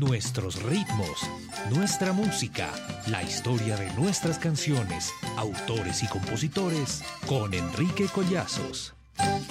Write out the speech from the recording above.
nuestros ritmos, nuestra música, la historia de nuestras canciones, autores y compositores, con Enrique Collazos.